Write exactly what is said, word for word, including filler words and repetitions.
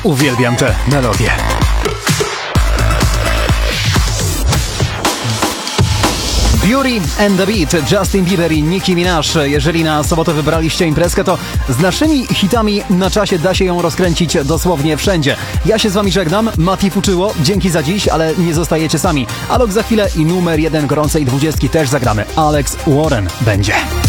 Uwielbiam te melodie. Beauty and the Beat, Justin Bieber i Nicki Minaj. Jeżeli na sobotę wybraliście imprezkę, to z naszymi hitami na czasie da się ją rozkręcić dosłownie wszędzie. Ja się z wami żegnam, Mati Fuczyło, dzięki za dziś, ale nie zostajecie sami. Alok za chwilę i numer jeden gorącej dwudziestki też zagramy. Alex Warren będzie.